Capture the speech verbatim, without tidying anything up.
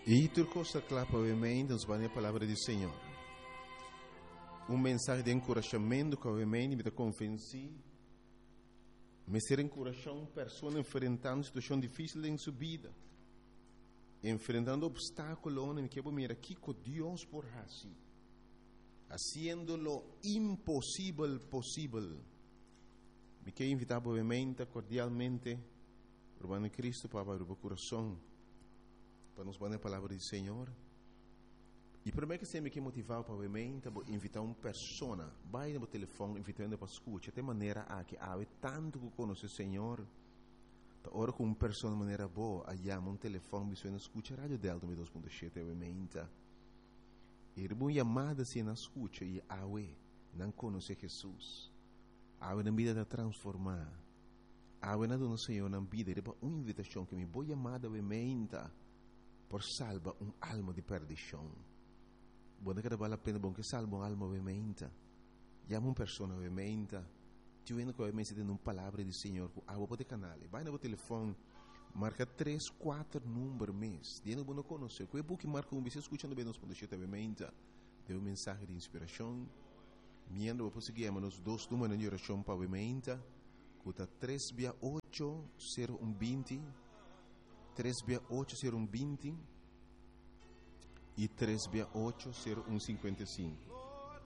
E tu costa clapa ovviamente nos vai a palavra do Senhor. Um mensagem de encorajamento que ovviamente me convenci, me ser encorajando pessoas enfrentando situação difícil em sua vida, enfrentando obstáculos onde me quero mirar aqui com Deus por assim, haciendo lo impossível possível. Me quero invitar obviamente cordialmente por Cristo para abrir o coração para nos dar a palavra do Senhor. E primeiro que você me quer motivar para obviamente invitar uma pessoa, vai no telefone invitando para escutar, de maneira a que há tanto que conhece o Senhor, da hora com uma pessoa de maneira boa, aí há um telefone que você escuta a rádio Delta dois ponto sete obviamente. E uma chamada se não escuta e há não conhece Jesus, há na vida de transformar, há na do Senhor na vida, é uma invitação que me vou chamar obviamente por salvar uma alma de perdição. Buona che vale la pena bon che salva un'alma ovviamente. Chiama una persona ovviamente. Ti viene che ovviamente dando una parola del Signore. Ah, vuoi canale. Vai nel telefono. Marca tre quattro numeri mes. Tieni buono conoscere. Quei buchi marca un bisogno ascoltando bene nos podete ovviamente. Deu un messaggio di ispirazione. Miando voi possiamo nos dos numeri di orazione ovviamente. Cuta tre otto zero uno venti. tre otto zero uno venti. E três oito zero um cinquenta e cinco.